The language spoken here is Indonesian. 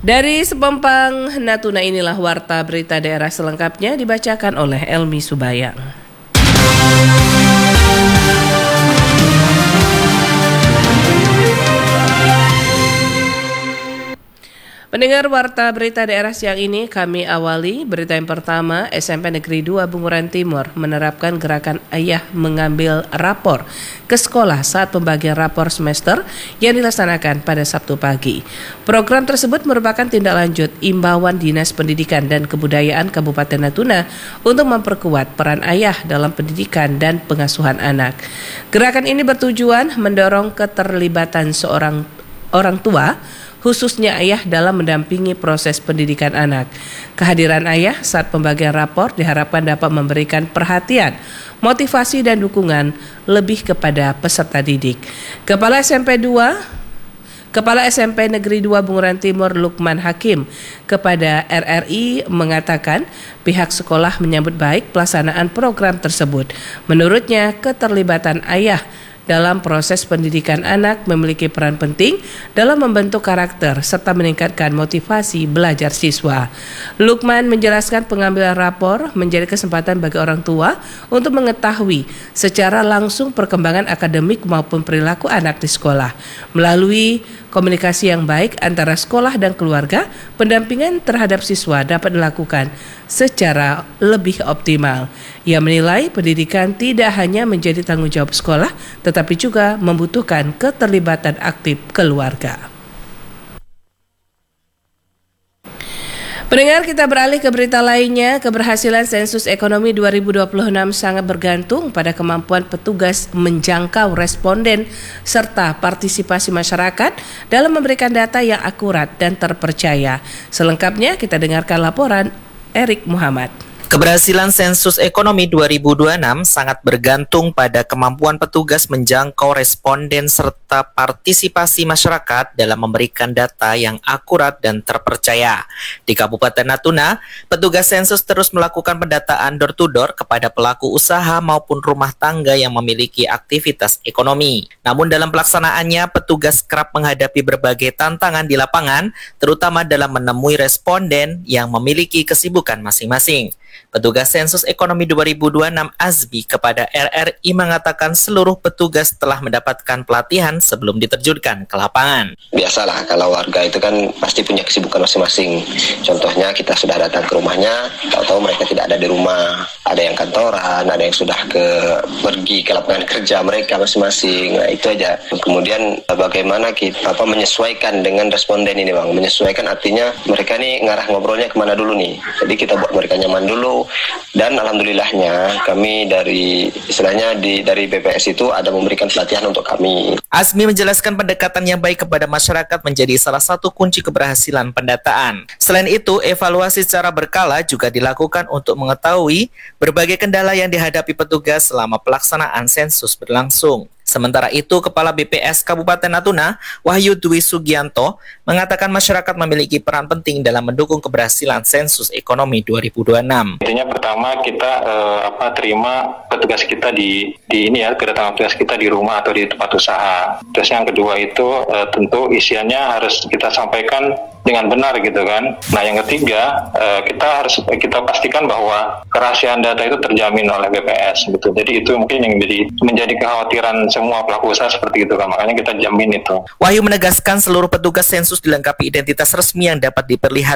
Dari Sepempang, Natuna inilah warta berita daerah selengkapnya dibacakan oleh Elmi Subayang. Pendengar warta berita daerah siang ini kami awali berita yang pertama. SMP Negeri 2 Bunguran Timur menerapkan gerakan ayah mengambil rapor ke sekolah saat pembagian rapor semester yang dilaksanakan pada Sabtu pagi. Program tersebut merupakan tindak lanjut imbauan Dinas Pendidikan dan Kebudayaan Kabupaten Natuna untuk memperkuat peran ayah dalam pendidikan dan pengasuhan anak. Gerakan ini bertujuan mendorong keterlibatan seorang orang tua, khususnya ayah dalam mendampingi proses pendidikan anak. Kehadiran ayah saat pembagian rapor diharapkan dapat memberikan perhatian, motivasi dan dukungan lebih kepada peserta didik. Kepala SMP Negeri 2 Bunguran Timur Lukman Hakim kepada RRI mengatakan pihak sekolah menyambut baik pelaksanaan program tersebut. Menurutnya keterlibatan ayah dalam proses pendidikan anak memiliki peran penting dalam membentuk karakter serta meningkatkan motivasi belajar siswa. Lukman menjelaskan pengambilan rapor menjadi kesempatan bagi orang tua untuk mengetahui secara langsung perkembangan akademik maupun perilaku anak di sekolah. Melalui komunikasi yang baik antara sekolah dan keluarga, pendampingan terhadap siswa dapat dilakukan secara lebih optimal. Ia menilai pendidikan tidak hanya menjadi tanggung jawab sekolah, tetapi juga membutuhkan keterlibatan aktif keluarga. Pendengar, kita beralih ke berita lainnya. Keberhasilan sensus ekonomi 2026 sangat bergantung pada kemampuan petugas menjangkau responden serta partisipasi masyarakat dalam memberikan data yang akurat dan terpercaya. Selengkapnya kita dengarkan laporan Erik Muhammad. Keberhasilan sensus ekonomi 2026 sangat bergantung pada kemampuan petugas menjangkau responden serta partisipasi masyarakat dalam memberikan data yang akurat dan terpercaya. Di Kabupaten Natuna, petugas sensus terus melakukan pendataan door-to-door kepada pelaku usaha maupun rumah tangga yang memiliki aktivitas ekonomi. Namun dalam pelaksanaannya, petugas kerap menghadapi berbagai tantangan di lapangan, terutama dalam menemui responden yang memiliki kesibukan masing-masing. Petugas sensus ekonomi 2026 Azbi kepada RRI mengatakan seluruh petugas telah mendapatkan pelatihan sebelum diterjunkan ke lapangan. Biasalah kalau warga itu kan pasti punya kesibukan masing-masing. Contohnya kita sudah datang ke rumahnya, tahu-tahu mereka tidak ada di rumah. Ada yang kantoran, ada yang sudah pergi ke lapangan kerja mereka masing-masing. Nah, itu aja. Kemudian bagaimana kita menyesuaikan dengan responden ini, Bang. Menyesuaikan artinya mereka nih ngarah ngobrolnya kemana dulu nih. Jadi kita buat mereka nyaman dulu. Dan alhamdulillahnya kami dari BPS itu ada memberikan pelatihan untuk kami. Azmi menjelaskan pendekatan yang baik kepada masyarakat menjadi salah satu kunci keberhasilan pendataan. Selain itu, evaluasi secara berkala juga dilakukan untuk mengetahui berbagai kendala yang dihadapi petugas selama pelaksanaan sensus berlangsung. Sementara itu, Kepala BPS Kabupaten Natuna, Wahyu Dwi Sugianto, mengatakan masyarakat memiliki peran penting dalam mendukung keberhasilan sensus ekonomi 2026. Intinya pertama kita terima petugas kita kedatangan petugas kita di rumah atau di tempat usaha. Terus yang kedua itu tentu isiannya harus kita sampaikan dengan benar gitu kan. Nah yang ketiga kita pastikan bahwa kerahasiaan data itu terjamin oleh BPS gitu. Jadi itu mungkin yang menjadi kekhawatiran semua pelaku usaha seperti itu kan. Makanya kita jamin itu. Wahyu menegaskan seluruh petugas sensus dilengkapi identitas resmi yang dapat diperlihatkan